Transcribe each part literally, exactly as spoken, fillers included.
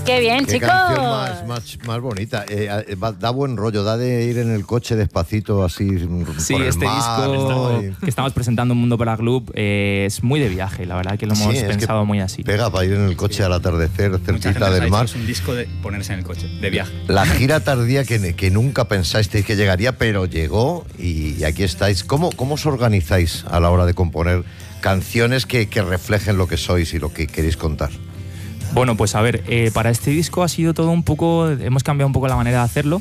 ¡Qué bien, Qué chicos! canción más, más, más bonita. Eh, va, da buen rollo, da de ir en el coche despacito, así Sí, por el este mar, disco ¿no? Y... que estamos presentando en Mundo para Club eh, es muy de viaje, la verdad que lo hemos Sí, es pensado que muy así. Pega para ir en el coche al atardecer, Mucha gente cerquita nos ha del dicho mar. que es un disco de ponerse en el coche, de viaje. La gira tardía que, que nunca pensasteis que llegaría, pero llegó y, y aquí estáis. ¿Cómo, ¿Cómo os organizáis a la hora de componer canciones que, que reflejen lo que sois y lo que queréis contar? Bueno, pues a ver, eh, para este disco ha sido todo un poco, hemos cambiado un poco la manera de hacerlo.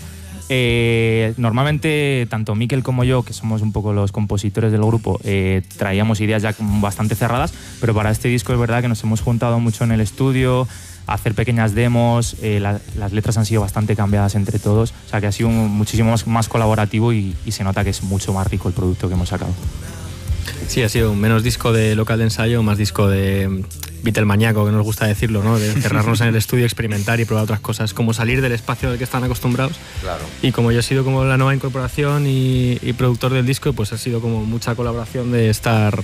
Eh, normalmente, tanto Mikel como yo, que somos un poco los compositores del grupo, eh, traíamos ideas ya bastante cerradas, pero para este disco es verdad que nos hemos juntado mucho en el estudio, a hacer pequeñas demos, eh, la, las letras han sido bastante cambiadas entre todos, o sea que ha sido un, muchísimo más, más colaborativo y, y se nota que es mucho más rico el producto que hemos sacado. Sí, ha sido menos disco de local de ensayo, más disco de Beatlemaníaco, que nos gusta decirlo, ¿no? De cerrarnos en el estudio, experimentar y probar otras cosas, como salir del espacio al que están acostumbrados. Claro. Y como yo he sido como la nueva incorporación y, y productor del disco, pues ha sido como mucha colaboración de estar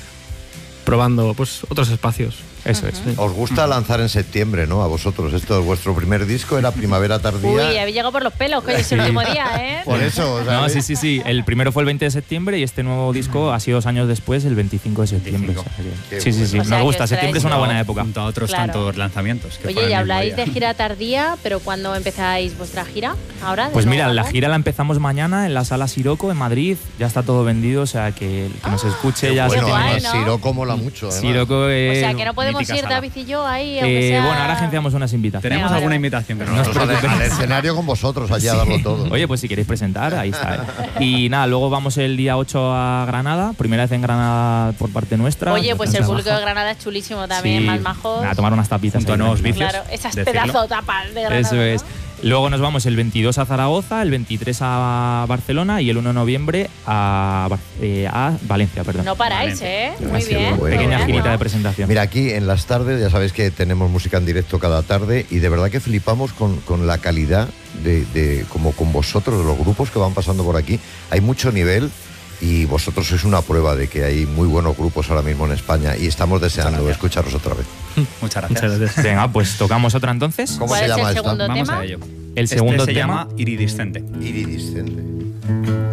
probando pues otros espacios. Eso es. Sí. Os gusta lanzar en septiembre, ¿no? A vosotros. Esto es vuestro primer disco, era Primavera Tardía. Uy, había llegado por los pelos, coño, es el último día, ¿eh? Por eso, ¿sabes? No, sí, sí, sí. El primero fue el veinte de septiembre y este nuevo disco ha sido dos años después, el veinticinco de septiembre. O sea, que- Qué sí, sí, sí. bueno. O sea, Nos que gusta. os Septiembre es traéis- una buena época. Junto a otros Claro. tantos lanzamientos. Que Oye, fueron y el mismo habláis día. de gira tardía, pero ¿cuándo empezáis vuestra gira? ¿Ahora? ¿De Pues nuevo mira, la algo? gira la empezamos mañana en la Sala Siroco en Madrid. Ya está todo vendido, o sea que el que nos escuche Qué ya bueno, se guay, además, ¿no? Siroco mola mucho. además. Siroco O es... sea, que no podemos mítica ir sala. David y yo ahí, aunque Eh, sea... bueno, ahora agenciamos unas invitaciones. Tenemos Venga, alguna vale. invitación que no Nosotros nos al, al escenario con vosotros, allá a darlo todo. Oye, pues si queréis presentar, ahí está. ¿eh? Y nada, luego vamos el día ocho a Granada, primera vez en Granada por parte nuestra. Oye, pues el Defensa público de Baja. Granada es chulísimo también, Sí, más majos. nada, tomar unas tapitas. Junto a ahí, nuevos tranquilo. vicios. Claro, esas decirlo. pedazo tapas de Granada. Eso es. ¿no? Luego nos vamos el veintidós a Zaragoza, el veintitrés a Barcelona y el uno de noviembre a, Bar- eh, a Valencia, perdón. No paráis, Vale. ¿eh? Muy Demasiado bien. bueno. Pequeña Todo girita de bueno. presentación. Mira, aquí en las tardes ya sabéis que tenemos música en directo cada tarde y de verdad que flipamos con, con la calidad de, de, como con vosotros, de los grupos que van pasando por aquí. Hay mucho nivel y vosotros sois una prueba de que hay muy buenos grupos ahora mismo en España y estamos deseando escucharos otra vez. Muchas gracias. Muchas gracias. Venga, pues tocamos otra entonces. ¿Cómo ¿Cuál se es llama el esta? segundo Vamos tema? a ello. El Este segundo se tema llama Iridiscente. Iridiscente.